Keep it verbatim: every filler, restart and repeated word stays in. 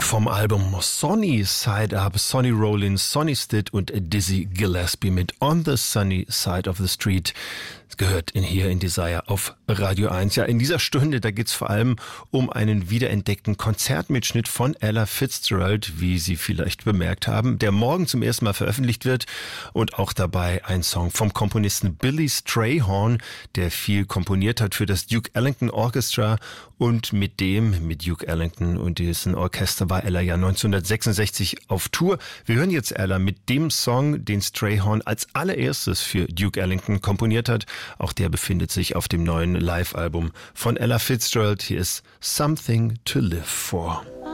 Vom Album Sonny Side Up, Sonny Rollins, Sonny Stitt und Dizzy Gillespie mit On the Sunny Side of the Street. Es gehört in hier in Desire auf Radio eins. Ja, in dieser Stunde, da geht's vor allem um einen wiederentdeckten Konzertmitschnitt von Ella Fitzgerald, wie Sie vielleicht bemerkt haben, der morgen zum ersten Mal veröffentlicht wird, und auch dabei ein Song vom Komponisten Billy Strayhorn, der viel komponiert hat für das Duke Ellington Orchestra, und mit dem, mit Duke Ellington und dessen Orchester war Ella ja neunzehnhundertsechsundsechzig auf Tour. Wir hören jetzt Ella mit dem Song, den Strayhorn als allererstes für Duke Ellington komponiert hat. Auch der befindet sich auf dem neuen Live-Album von Ella Fitzgerald. Hier ist Something to Live For.